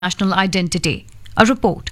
national identity. A report.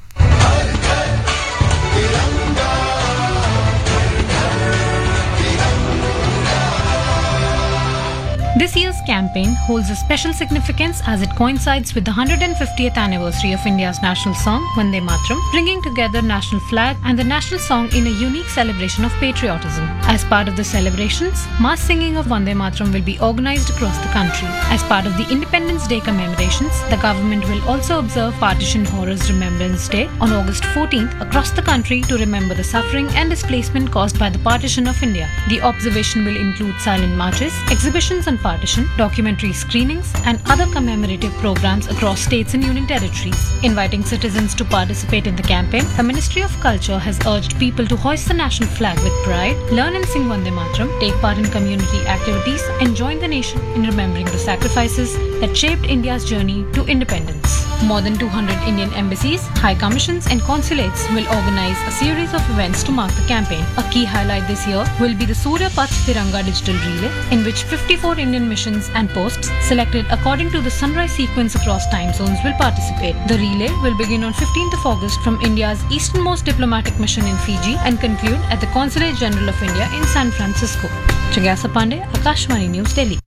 This year's campaign holds a special significance as it coincides with the 150th anniversary of India's national song, Vande Mataram, bringing together national flag and the national song in a unique celebration of patriotism. As part of the celebrations, mass singing of Vande Mataram will be organized across the country. As part of the Independence Day commemorations, the government will also observe Partition Horrors Remembrance Day on August 14th across the country to remember the suffering and displacement caused by the partition of India. The observation will include silent marches, exhibitions on partition, documentary screenings, and other commemorative programs across states and union territories. Inviting citizens to participate in the campaign, the Ministry of Culture has urged people to hoist the national flag with pride, learn and sing Vande Mataram, take part in community activities, and join the nation in remembering the sacrifices that shaped India's journey to independence. More than 200 Indian embassies, high commissions, and consulates will organize a series of events to mark the campaign. A key highlight this year will be the Surya Path Tiranga Digital Relay, in which 54 Indian missions and posts selected according to the sunrise sequence across time zones will participate. The relay will begin on 15th of August from India's easternmost diplomatic mission in Fiji and conclude at the Consulate General of India in San Francisco. Chagyasa Pandey, Akashvani News, Delhi.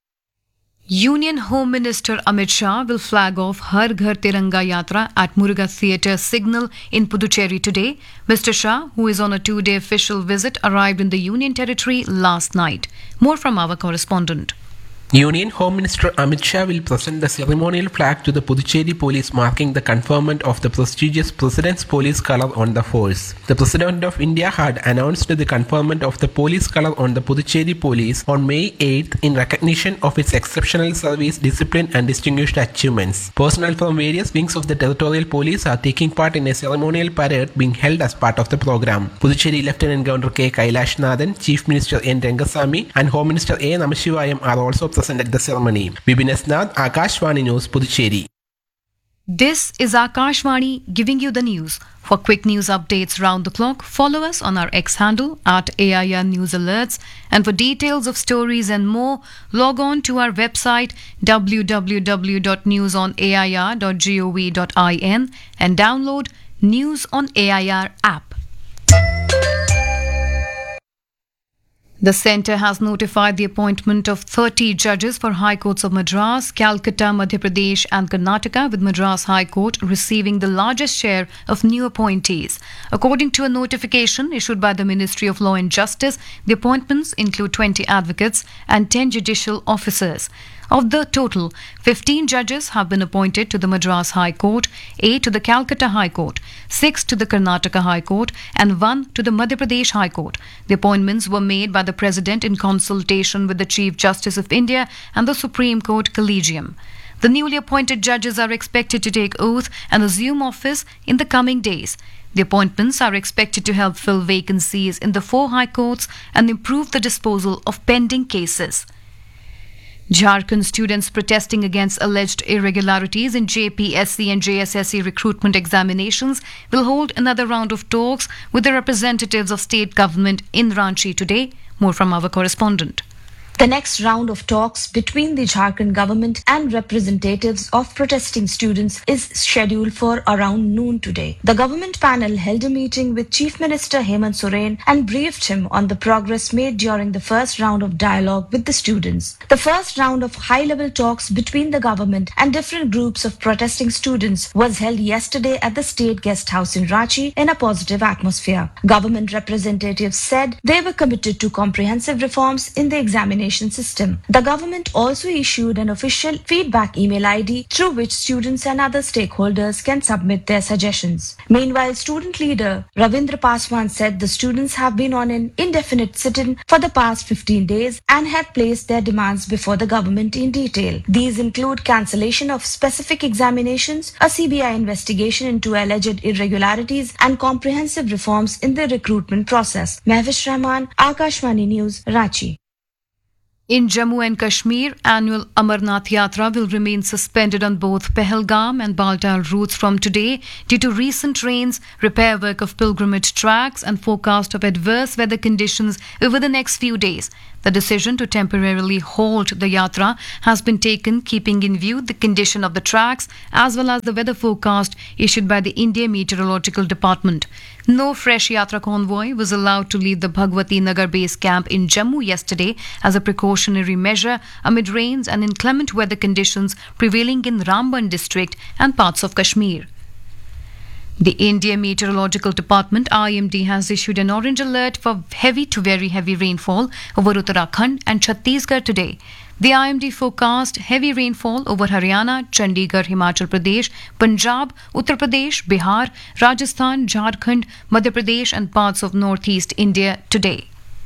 Union Home Minister Amit Shah will flag off Har Ghar Tiranga Yatra at Muruga Theatre Signal in Puducherry today. Mr. Shah, who is on a two-day official visit, arrived in the Union Territory last night. More from our correspondent. Union Home Minister Amit Shah will present the ceremonial flag to the Puducherry police, marking the conferment of the prestigious President's police colour on the force. The President of India had announced the conferment of the police colour on the Puducherry police on May 8th in recognition of its exceptional service, discipline and distinguished achievements. Personnel from various wings of the territorial police are taking part in a ceremonial parade being held as part of the program. Puducherry Lieutenant Governor K. Kailash Nathan, Chief Minister N. Rangasamy and Home Minister A. Namashivayam are also present at the ceremony. Bibin Esnath, Akashvani News, Puducherry. This is Akashvani giving you the news. For quick news updates round the clock, follow us on our X handle at AIR News Alerts. And for details of stories and more, log on to our website www.newsonair.gov.in and download News on AIR app. The centre has notified the appointment of 30 judges for High Courts of Madras, Calcutta, Madhya Pradesh and Karnataka, with Madras High Court receiving the largest share of new appointees. According to a notification issued by the Ministry of Law and Justice, the appointments include 20 advocates and 10 judicial officers. Of the total, 15 judges have been appointed to the Madras High Court, 8 to the Calcutta High Court, 6 to the Karnataka High Court and 1 to the Madhya Pradesh High Court. The appointments were made by the President in consultation with the Chief Justice of India and the Supreme Court Collegium. The newly appointed judges are expected to take oath and assume office in the coming days. The appointments are expected to help fill vacancies in the 4 high courts and improve the disposal of pending cases. Jharkhand students protesting against alleged irregularities in JPSC and JSSC recruitment examinations will hold another round of talks with the representatives of state government in Ranchi today. More from our correspondent. The next round of talks between the Jharkhand government and representatives of protesting students is scheduled for around noon today. The government panel held a meeting with Chief Minister Hemant Soren and briefed him on the progress made during the first round of dialogue with the students. The first round of high-level talks between the government and different groups of protesting students was held yesterday at the State Guest House in Ranchi in a positive atmosphere. Government representatives said they were committed to comprehensive reforms in the examination system. The government also issued an official feedback email ID through which students and other stakeholders can submit their suggestions. Meanwhile, student leader Ravindra Paswan said the students have been on an indefinite sit-in for the past 15 days and have placed their demands before the government in detail. These include cancellation of specific examinations, a CBI investigation into alleged irregularities and comprehensive reforms in the recruitment process. Mehvish Rahman, Akashvani News, Ranchi. In Jammu and Kashmir, annual Amarnath Yatra will remain suspended on both Pahalgam and Baltal routes from today due to recent rains, repair work of pilgrimage tracks, and forecast of adverse weather conditions over the next few days. The decision to temporarily halt the Yatra has been taken keeping in view the condition of the tracks as well as the weather forecast issued by the India Meteorological Department. No fresh Yatra convoy was allowed to leave the Bhagwati Nagar base camp in Jammu yesterday as a precautionary measure amid rains and inclement weather conditions prevailing in Ramban district and parts of Kashmir. The India Meteorological Department IMD has issued an orange alert for heavy to very heavy rainfall over Uttarakhand and Chhattisgarh today. The IMD forecast heavy rainfall over Haryana, Chandigarh, Himachal Pradesh, Punjab, Uttar Pradesh, Bihar, Rajasthan, Jharkhand, Madhya Pradesh and parts of northeast India today.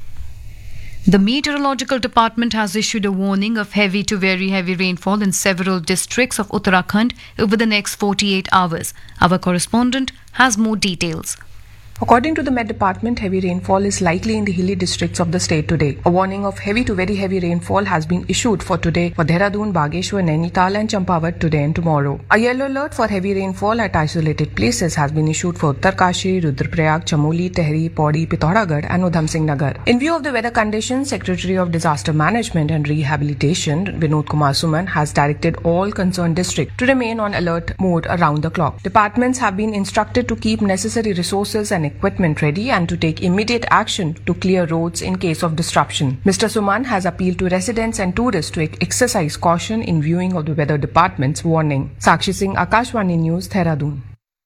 The Meteorological Department has issued a warning of heavy to very heavy rainfall in several districts of Uttarakhand over the next 48 hours. Our correspondent has more details. According to the Met Department, heavy rainfall is likely in the hilly districts of the state today. A warning of heavy to very heavy rainfall has been issued for today for Dehradun, Bageshwar, Nainital and Champawat today and tomorrow. A yellow alert for heavy rainfall at isolated places has been issued for Uttarkashi, Rudraprayag, Chamoli, Tehri, Pauri, Pithoragarh and Udham Singh Nagar. In view of the weather conditions, Secretary of Disaster Management and Rehabilitation, Vinod Kumar Suman, has directed all concerned districts to remain on alert mode around the clock. Departments have been instructed to keep necessary resources and equipment ready and to take immediate action to clear roads in case of disruption. Mr. Suman has appealed to residents and tourists to exercise caution in viewing of the weather department's warning. Sakshi Singh, Akashvani News, Dehradun.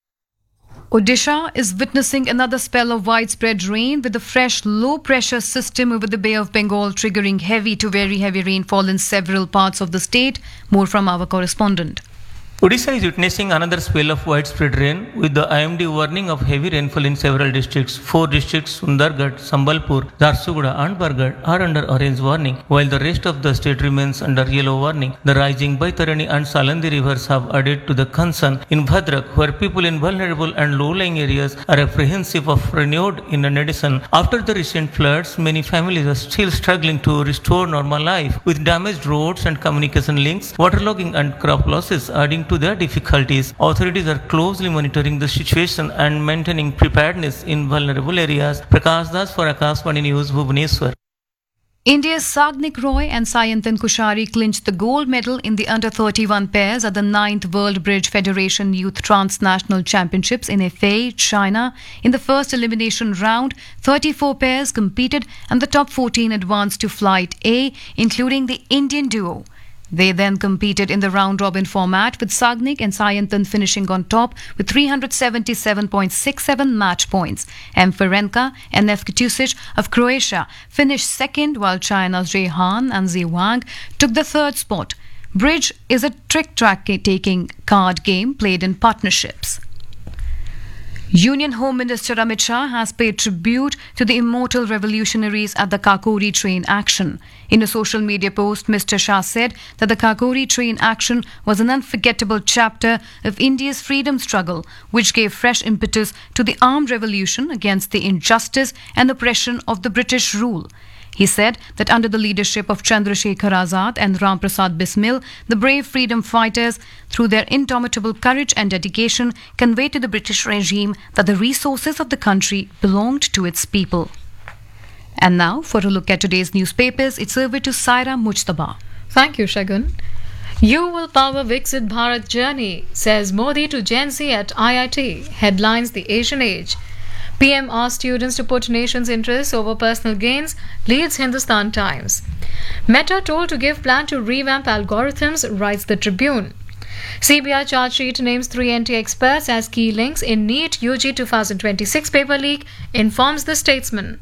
Odisha is witnessing another spell of widespread rain with a fresh low-pressure system over the Bay of Bengal triggering heavy to very heavy rainfall in several parts of the state. More from our correspondent. Odisha is witnessing another spell of widespread rain with the IMD warning of heavy rainfall in several districts. 4 districts, Sundargarh, Sambalpur, Jharsuguda and Bargarh are under orange warning, while the rest of the state remains under yellow warning. The rising Baitarani and Salandi rivers have added to the concern in Bhadrak, where people in vulnerable and low-lying areas are apprehensive of renewed inundation. After the recent floods, many families are still struggling to restore normal life, with damaged roads and communication links, waterlogging and crop losses adding to their difficulties. Authorities are closely monitoring the situation and maintaining preparedness in vulnerable areas. Prakash Das for Akashvani News, Bhubaneswar. India's Sagnik Roy and Sayantan Kushari clinched the gold medal in the under-31 pairs at the 9th World Bridge Federation Youth Transnational Championships in Hefei, China. In the first elimination round, 34 pairs competed and the top 14 advanced to Flight A, including the Indian duo. They then competed in the round-robin format with Sagnik and Sayantan finishing on top with 377.67 match points. M. Ferenca and F. Kitusic of Croatia finished second, while China's Rehan and Zi Wang took the third spot. Bridge is a trick-taking card game played in partnerships. Union Home Minister Amit Shah has paid tribute to the immortal revolutionaries at the Kakori train action. In a social media post, Mr. Shah said that the Kakori train action was an unforgettable chapter of India's freedom struggle, which gave fresh impetus to the armed revolution against the injustice and oppression of the British rule. He said that under the leadership of Chandrasekhar Azad and Ram Prasad Bismil, the brave freedom fighters, through their indomitable courage and dedication, conveyed to the British regime that the resources of the country belonged to its people. And now, for a look at today's newspapers, it's over to Saira Mujtaba. Thank you, Shagun. You will power Viksit Bharat journey, says Modi to Gen Z at IIT, headlines The Asian Age. PM asked students to put nation's interests over personal gains, leads Hindustan Times. Meta told to give plan to revamp algorithms, writes the Tribune. CBI charge sheet names 3 NT experts as key links in NEET UG 2026 paper leak, informs the Statesman.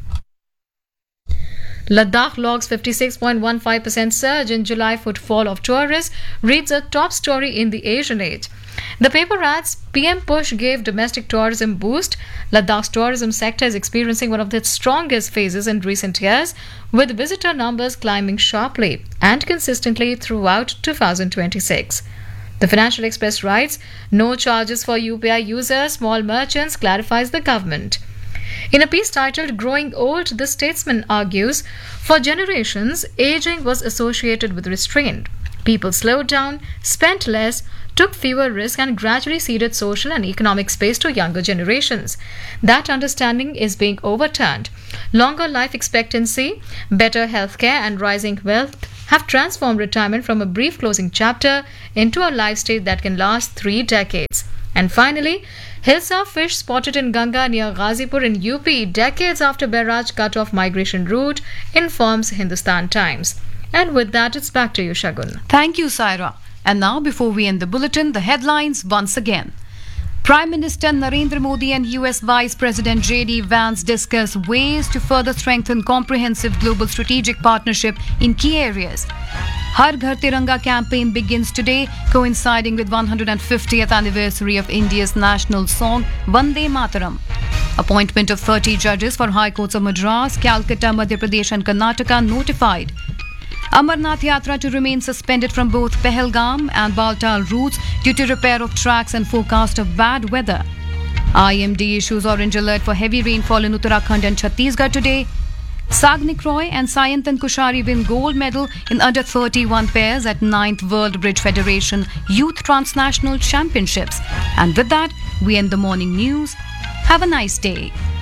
Ladakh logs 56.15% surge in July footfall of tourists, reads a top story in the Asian Age. The paper adds, PM push gave domestic tourism boost. Ladakh's tourism sector is experiencing one of its strongest phases in recent years, with visitor numbers climbing sharply and consistently throughout 2026. The Financial Express writes, no charges for UPI users, small merchants, clarifies the government. In a piece titled Growing Old, the statesman argues, for generations, aging was associated with restraint. People slowed down, spent less, took fewer risks, and gradually ceded social and economic space to younger generations. That understanding is being overturned. Longer life expectancy, better healthcare, and rising wealth have transformed retirement from a brief closing chapter into a life stage that can last 3 decades. And finally, Hilsa fish spotted in Ganga near Ghazipur in UP decades after barrage cut off migration route, informs Hindustan Times. And with that, it's back to you, Shagun. Thank you, Saira. And now, before we end the bulletin, the headlines once again. Prime Minister Narendra Modi and US Vice President J.D. Vance discuss ways to further strengthen comprehensive global strategic partnership in key areas. Har Ghar Tiranga campaign begins today, coinciding with 150th anniversary of India's national song Vande Mataram. Appointment of 30 judges for High Courts of Madras, Calcutta, Madhya Pradesh and Karnataka notified. Amarnath Yatra to remain suspended from both Pahalgam and Baltal routes due to repair of tracks and forecast of bad weather. IMD issues orange alert for heavy rainfall in Uttarakhand and Chhattisgarh today. Sagnik Roy and Sayantan Kushari win gold medal in under 31 pairs at 9th World Bridge Federation Youth Transnational Championships. And with that, we end the morning news. Have a nice day.